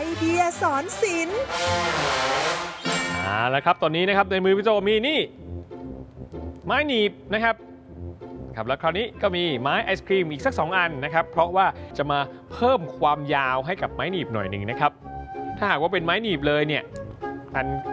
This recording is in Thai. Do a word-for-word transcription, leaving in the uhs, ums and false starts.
เดียสอนศิลป์อ่าแล้วครับตอนนี้นะครับในมือพี่โจมีนี่ไม้หนีบนะครับครับแล้วคราวนี้ก็มีไม้ไอศครีมอีกสักสองอันนะครับเพราะว่าจะมาเพิ่มความยาวให้กับไม้หนีบหน่อยหนึ่งนะครับถ้าหากว่าเป็นไม้หนีบเลยเนี่ยอัน